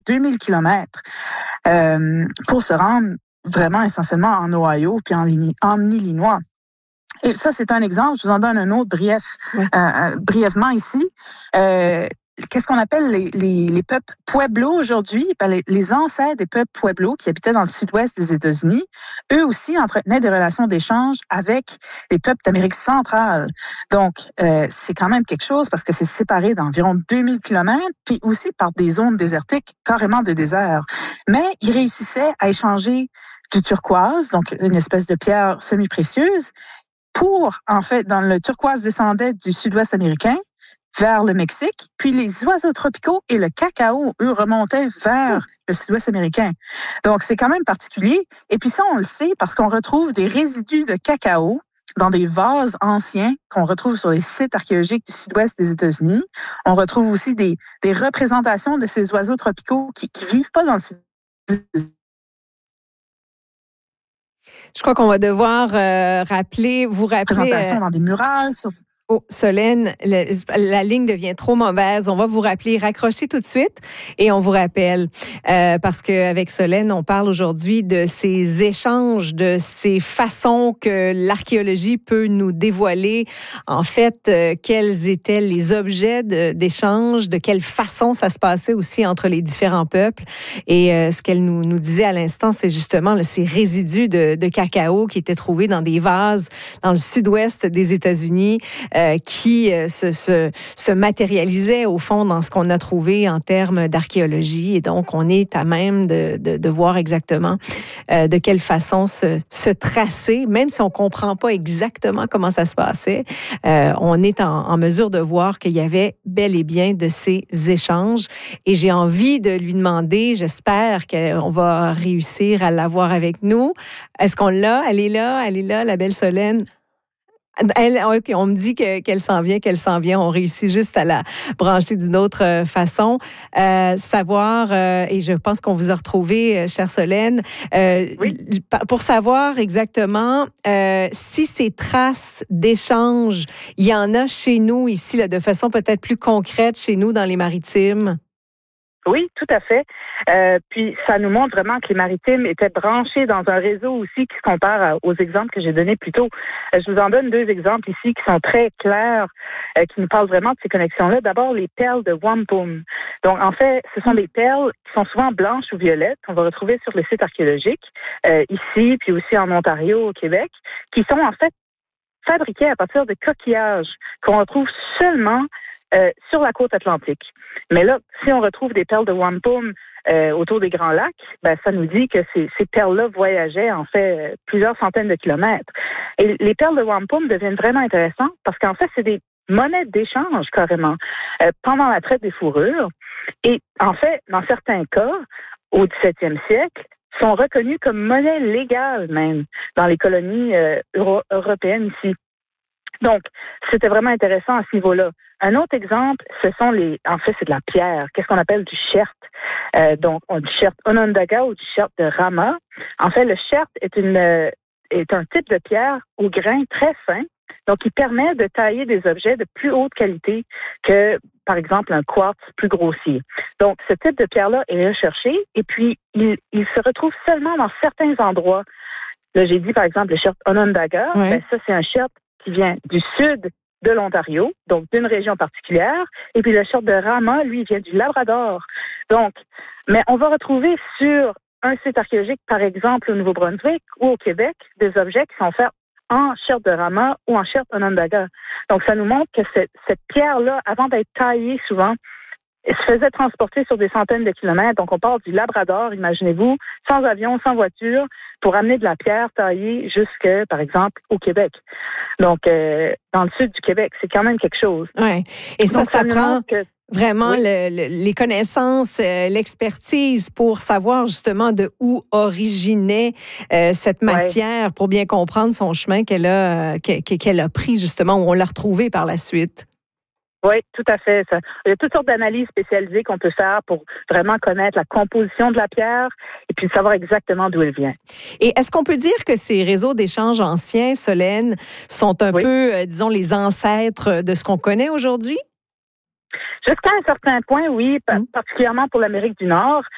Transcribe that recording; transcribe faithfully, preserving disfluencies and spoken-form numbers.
deux mille kilomètres euh, pour se rendre vraiment essentiellement en Ohio puis en, en Illinois. Et ça, c'est un exemple. Je vous en donne un autre brief, oui. euh, brièvement ici. Euh, Qu'est-ce qu'on appelle les, les, les peuples Pueblo aujourd'hui? Ben, les, les ancêtres des peuples Pueblo qui habitaient dans le sud-ouest des États-Unis, eux aussi entretenaient des relations d'échange avec les peuples d'Amérique centrale. Donc, euh, c'est quand même quelque chose parce que c'est séparé d'environ deux mille kilomètres, puis aussi par des zones désertiques, carrément des déserts. Mais ils réussissaient à échanger du turquoise, donc une espèce de pierre semi-précieuse, pour, en fait, dans le turquoise descendait du sud-ouest américain, vers le Mexique, puis les oiseaux tropicaux et le cacao, eux, remontaient vers le sud-ouest américain. Donc, c'est quand même particulier. Et puis ça, on le sait parce qu'on retrouve des résidus de cacao dans des vases anciens qu'on retrouve sur les sites archéologiques du sud-ouest des États-Unis. On retrouve aussi des, des représentations de ces oiseaux tropicaux qui ne vivent pas dans le sud-ouest. Je crois qu'on va devoir euh, rappeler, vous rappeler... Présentation euh... dans des murales sur... Oh, Solène, la, la ligne devient trop mauvaise. On va vous rappeler, raccrochez tout de suite et on vous rappelle. Euh, parce qu'avec Solène, on parle aujourd'hui de ces échanges, de ces façons que l'archéologie peut nous dévoiler. En fait, euh, quels étaient les objets de, d'échange, de quelle façon ça se passait aussi entre les différents peuples. Et euh, ce qu'elle nous, nous disait à l'instant, c'est justement là, ces résidus de, de cacao qui étaient trouvés dans des vases dans le sud-ouest des États-Unis. Euh, qui euh, se, se, se matérialisait au fond dans ce qu'on a trouvé en termes d'archéologie. Et donc, on est à même de, de, de voir exactement euh, de quelle façon se, se tracer, même si on ne comprend pas exactement comment ça se passait. Euh, on est en, en mesure de voir qu'il y avait bel et bien de ces échanges. Et j'ai envie de lui demander, j'espère qu'on va réussir à l'avoir avec nous. Est-ce qu'on l'a? Elle est là, elle est là, la belle Solène? Elle, okay, on me dit que, qu'elle s'en vient, qu'elle s'en vient. On réussit juste à la brancher d'une autre façon. Euh, savoir, euh, et je pense qu'on vous a retrouvé, chère Solène, euh, oui. pour savoir exactement euh, si ces traces d'échange, il y en a chez nous ici, là, de façon peut-être plus concrète chez nous dans les Maritimes. Oui, tout à fait. Euh, puis ça nous montre vraiment que les Maritimes étaient branchés dans un réseau aussi qui se compare à, aux exemples que j'ai donnés plus tôt. Euh, je vous en donne deux exemples ici qui sont très clairs, euh, qui nous parlent vraiment de ces connexions-là. D'abord, les perles de wampum. Donc, en fait, ce sont des perles qui sont souvent blanches ou violettes qu'on va retrouver sur les sites archéologiques, euh, ici, puis aussi en Ontario, au Québec, qui sont en fait fabriquées à partir de coquillages qu'on retrouve seulement Euh, sur la côte atlantique. Mais là, si on retrouve des perles de wampum euh, autour des Grands Lacs, ben, ça nous dit que ces, ces perles-là voyageaient en fait euh, plusieurs centaines de kilomètres. Et les perles de wampum deviennent vraiment intéressantes parce qu'en fait, c'est des monnaies d'échange carrément euh, pendant la traite des fourrures. Et en fait, dans certains cas, au dix-septième siècle, sont reconnus comme monnaie légale même dans les colonies euh, euro- européennes ici. Donc, c'était vraiment intéressant à ce niveau-là. Un autre exemple, ce sont les... En fait, c'est de la pierre. Qu'est-ce qu'on appelle du chert? Euh, donc, on, du chert Onondaga ou du chert de Rama. En fait, le chert est, une, euh, est un type de pierre au grain très fin, donc il permet de tailler des objets de plus haute qualité que, par exemple, un quartz plus grossier. Donc, ce type de pierre-là est recherché et puis il, il se retrouve seulement dans certains endroits. Là, j'ai dit, par exemple, le chert Onondaga. Oui. Ben, ça, c'est un chert qui vient du sud de l'Ontario, donc d'une région particulière, et puis le chert de Rama, lui, vient du Labrador. Donc, mais on va retrouver sur un site archéologique, par exemple au Nouveau-Brunswick ou au Québec, des objets qui sont faits en chert de Rama ou en chert Onondaga. Donc, ça nous montre que cette, cette pierre-là, avant d'être taillée souvent, elle se faisait transporter sur des centaines de kilomètres. Donc, on part du Labrador, imaginez-vous, sans avion, sans voiture, pour amener de la pierre taillée jusque, par exemple, au Québec. Donc, euh, dans le sud du Québec, c'est quand même quelque chose. Oui, et ça, Donc, ça, ça prend que, vraiment oui. le, le, les connaissances, euh, l'expertise pour savoir justement de où originait euh, cette matière, oui. pour bien comprendre son chemin qu'elle a, euh, qu'elle a pris justement, où on l'a retrouvée par la suite. Oui, tout à fait. Ça. Il y a toutes sortes d'analyses spécialisées qu'on peut faire pour vraiment connaître la composition de la pierre et puis savoir exactement d'où elle vient. Et est-ce qu'on peut dire que ces réseaux d'échanges anciens, Solène, sont un oui. peu, euh, disons, les ancêtres de ce qu'on connaît aujourd'hui? Jusqu'à un certain point, oui, mmh. particulièrement pour l'Amérique du Nord.